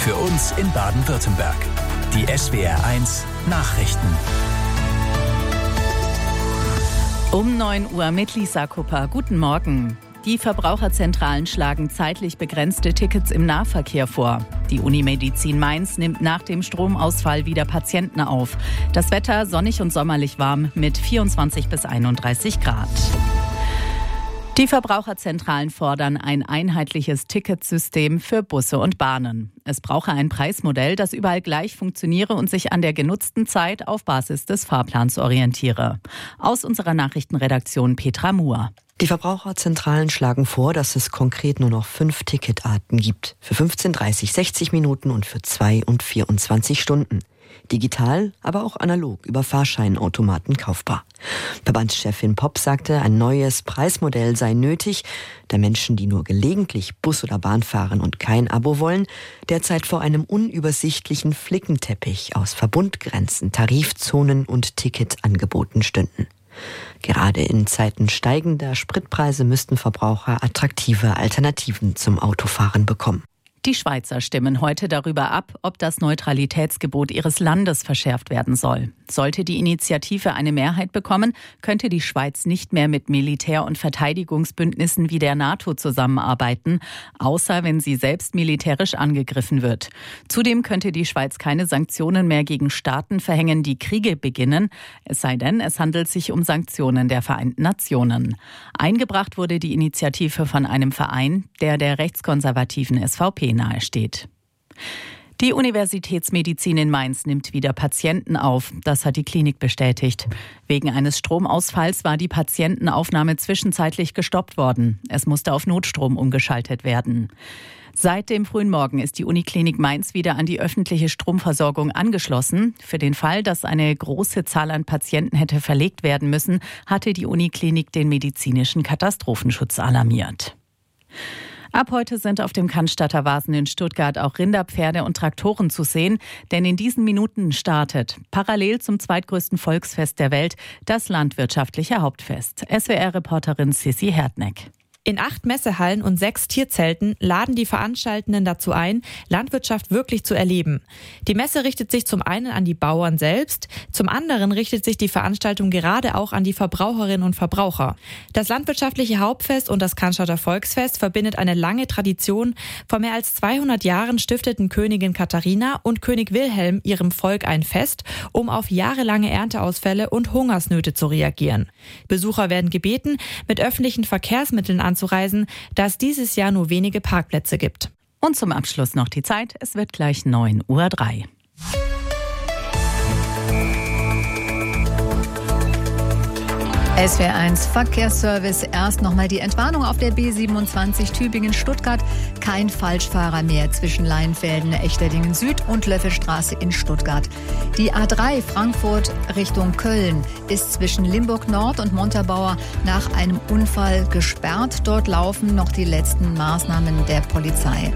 Für uns in Baden-Württemberg. Die SWR1 Nachrichten. Um 9 Uhr mit Lisa Kupper. Guten Morgen. Die Verbraucherzentralen schlagen zeitlich begrenzte Tickets im Nahverkehr vor. Die Unimedizin Mainz nimmt nach dem Stromausfall wieder Patienten auf. Das Wetter sonnig und sommerlich warm mit 24 bis 31 Grad. Die Verbraucherzentralen fordern ein einheitliches Ticketsystem für Busse und Bahnen. Es brauche ein Preismodell, das überall gleich funktioniere und sich an der genutzten Zeit auf Basis des Fahrplans orientiere. Aus unserer Nachrichtenredaktion Petra Muhr. Die Verbraucherzentralen schlagen vor, dass es konkret nur noch 5 Ticketarten gibt. Für 15, 30, 60 Minuten und für 2 und 24 Stunden. Digital, aber auch analog über Fahrscheinautomaten kaufbar. Verbandschefin Popp sagte, ein neues Preismodell sei nötig, da Menschen, die nur gelegentlich Bus oder Bahn fahren und kein Abo wollen, derzeit vor einem unübersichtlichen Flickenteppich aus Verbundgrenzen, Tarifzonen und Ticketangeboten stünden. Gerade in Zeiten steigender Spritpreise müssten Verbraucher attraktive Alternativen zum Autofahren bekommen. Die Schweizer stimmen heute darüber ab, ob das Neutralitätsgebot ihres Landes verschärft werden soll. Sollte die Initiative eine Mehrheit bekommen, könnte die Schweiz nicht mehr mit Militär- und Verteidigungsbündnissen wie der NATO zusammenarbeiten, außer wenn sie selbst militärisch angegriffen wird. Zudem könnte die Schweiz keine Sanktionen mehr gegen Staaten verhängen, die Kriege beginnen, es sei denn, es handelt sich um Sanktionen der Vereinten Nationen. Eingebracht wurde die Initiative von einem Verein, der rechtskonservativen SVP nahesteht. Die Universitätsmedizin in Mainz nimmt wieder Patienten auf. Das hat die Klinik bestätigt. Wegen eines Stromausfalls war die Patientenaufnahme zwischenzeitlich gestoppt worden. Es musste auf Notstrom umgeschaltet werden. Seit dem frühen Morgen ist die Uniklinik Mainz wieder an die öffentliche Stromversorgung angeschlossen. Für den Fall, dass eine große Zahl an Patienten hätte verlegt werden müssen, hatte die Uniklinik den medizinischen Katastrophenschutz alarmiert. Ab heute sind auf dem Cannstatter Wasen in Stuttgart auch Rinder, Pferde und Traktoren zu sehen, denn in diesen Minuten startet parallel zum zweitgrößten Volksfest der Welt das landwirtschaftliche Hauptfest. SWR-Reporterin Sissi Herdneck. In 8 Messehallen und 6 Tierzelten laden die Veranstaltenden dazu ein, Landwirtschaft wirklich zu erleben. Die Messe richtet sich zum einen an die Bauern selbst, zum anderen richtet sich die Veranstaltung gerade auch an die Verbraucherinnen und Verbraucher. Das landwirtschaftliche Hauptfest und das Cannstatter Volksfest verbindet eine lange Tradition. Vor mehr als 200 Jahren stifteten Königin Katharina und König Wilhelm ihrem Volk ein Fest, um auf jahrelange Ernteausfälle und Hungersnöte zu reagieren. Besucher werden gebeten, mit öffentlichen Verkehrsmitteln anzureisen, da es dieses Jahr nur wenige Parkplätze gibt. Und zum Abschluss noch die Zeit. Es wird gleich 9:03 Uhr. SWR1 Verkehrsservice. Erst nochmal die Entwarnung auf der B27 Tübingen-Stuttgart. Kein Falschfahrer mehr zwischen Leinfelden, Echterdingen Süd und Löffelstraße in Stuttgart. Die A3 Frankfurt Richtung Köln ist zwischen Limburg Nord und Montabaur nach einem Unfall gesperrt. Dort laufen noch die letzten Maßnahmen der Polizei.